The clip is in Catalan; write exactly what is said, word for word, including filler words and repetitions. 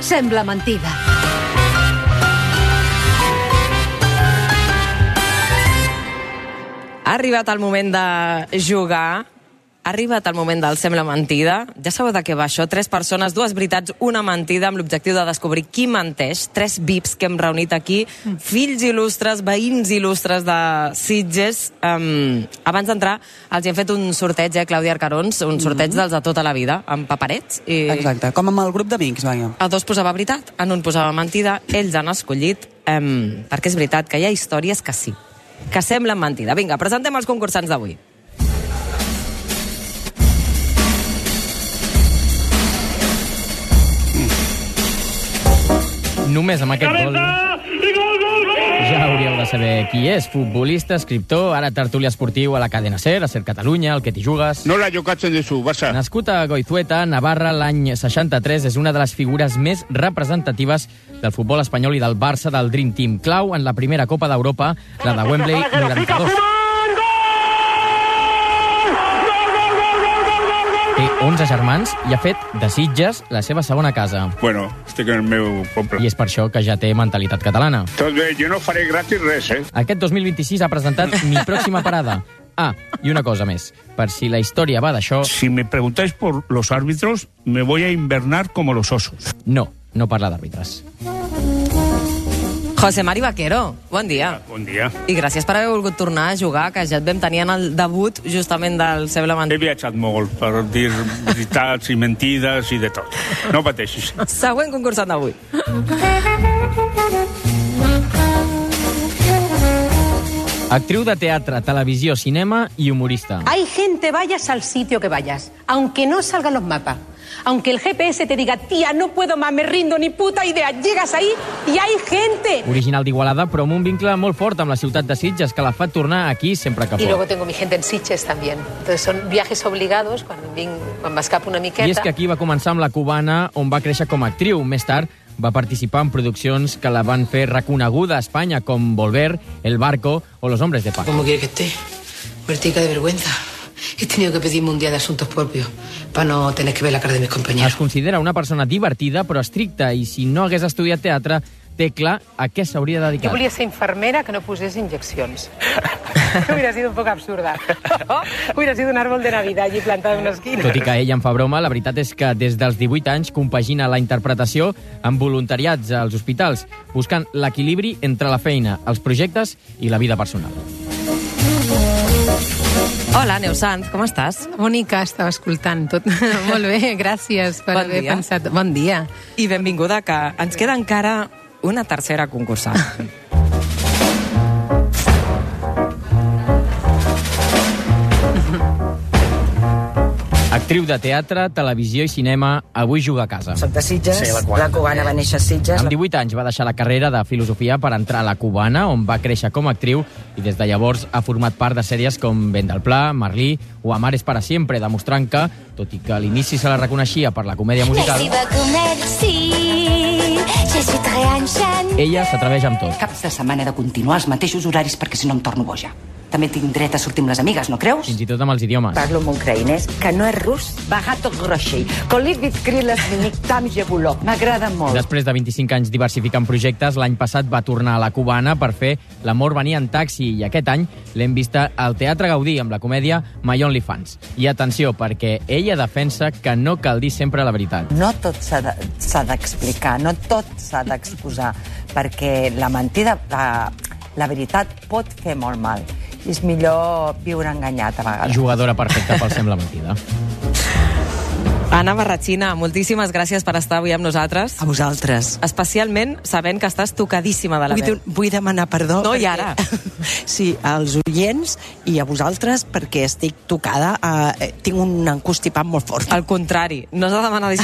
Sembla mentida. Ha arribat el moment de jugar, ha arribat el moment del Sembla Mentida. Ja sabeu de què va això? Tres persones, dues veritats, una mentida, amb l'objectiu de descobrir qui menteix. Tres V I Ps que hem reunit aquí, fills il·lustres, veïns il·lustres de Sitges. Um, abans d'entrar, els hem fet un sorteig, eh, Clàudia Arcarons, un sorteig dels de tota la vida, amb paperets. I... Exacte, com amb el grup d'amics, vaja. A dos posava veritat, en un posava mentida. Ells han escollit, um, perquè és veritat que hi ha històries que sí, que semblen mentida. Vinga, presentem els concursants d'avui. Només amb aquest gol ja hauríeu de saber qui és. Futbolista, escriptor, ara tertúlia esportiu a la cadena SER, a SER Catalunya, el que t'hi jugues. No la jocatzen de su Barça. Nascut a Goizueta, Navarra, l'any seixanta-tres, és una de les figures més representatives del futbol espanyol i del Barça del Dream Team. Clau en la primera Copa d'Europa, la de Wembley noranta-dos. Té onze germans i ha fet de Sitges la seva segona casa. Bueno, estic en el meu poble. I és per això que ja té mentalitat catalana. Tot bé, jo no faré gratis res, eh? Aquest dos mil vint-i-sis ha presentat Mi Próxima Parada. Ah, i una cosa més. Per si la història va d'això... Si me preguntáis por los árbitros, me voy a invernar como los osos. No, no parla d'àrbitres. José Mari Vaquero, bon dia. Bon dia. I gràcies per haver volgut tornar a jugar, que ja et vam tenir en el debut justament del Sembla He Mentida. viatjat molt per dir veritats i mentides i de tot. No pateixis. Següent concursant d'avui. Actriu de teatre, televisió, cinema i humorista. Hay gente, vayas al sitio que vayas, aunque no salgan los mapas. Aunque el G P S te diga, tía, no puedo más, me rindo, ni puta idea. Llegas ahí y hay gente. Original d'Igualada, però amb un vincle molt fort amb la ciutat de Sitges, que la fa tornar aquí sempre que Y luego pot. tengo mi gente en Sitges también. Entonces son viajes obligados quan, vinc, quan m'escapo una miqueta. I és que aquí va començar amb la cubana, on va créixer com a actriu. Més tard va participar en produccions que la van fer reconeguda a Espanya, com Volver, El Barco o Los Hombres de Paz. ¿Cómo quiere que esté? Muertica de vergüenza. He tenido que pedirme un día de asuntos propios para no tener que ver la cara de mis compañeros. Es considera una persona divertida però estricta i si no hagués estudiat teatre té clar a què s'hauria Jo dedicat. volia ser infermera que no posés injeccions. Hubiera sido un poco absurda. Hubiera sido un árbol de Navidad allí plantado en una esquina. Tot i que ella en fa broma, la veritat és que des dels divuit anys compagina la interpretació amb voluntariats als hospitals, buscant l'equilibri entre la feina, els projectes i la vida personal. Hola, Neus Sanz, com estàs? Bonica, estava escoltant tot. Molt bé, gràcies per Bon haver dia. pensat. Bon dia. I benvinguda, que ens queda encara una tercera concursant. Actriu de teatre, televisió i cinema, avui juga a casa. Soc de Sitges, Sí, la la, Cubana. cubana va néixer a Sitges. Amb divuit anys va deixar la carrera de filosofia per entrar a la Cubana, on va créixer com a actriu, i des de llavors ha format part de sèries com Vent del Pla, Marlí o Amar és para siempre, demostrant que, tot i que a l'inici se la reconeixia per la comèdia musical, ella s'atreveix amb tot. Caps de setmana he de continuar els mateixos horaris perquè si no em torno boja. També tinc dret a sortir amb les amigues, no creus? Fins i tot amb els idiomes. Parlo amb ucraïnès, que no és rus, bagato groshey. Kolivit kriles minik tam jebuló. M'agrada molt. Després de vint-i-cinc anys diversificant projectes, l'any passat va tornar a la Cubana per fer L'amor venia en taxi, i aquest any l'hem vista al Teatre Gaudí amb la comèdia My Only Fans. I atenció, perquè ella defensa que no cal dir sempre la veritat. No tot s'ha de- s'ha d'explicar, no tot s'ha d'exposar, perquè la mentida, la, la veritat pot fer molt mal. I és millor viure enganyat a vegades. Jugadora perfecta pel Sembla Mentida. Anna Barratxina, moltíssimes gràcies per estar avui amb nosaltres. A vosaltres. Especialment sabent que estàs tocadíssima de la Vull, veu. de- vull demanar perdó. No, i perquè- ara. Sí, als oients i a vosaltres, perquè estic tocada. Eh, tinc un encostipat molt fort. Al contrari, no s'ha de demanar disculpes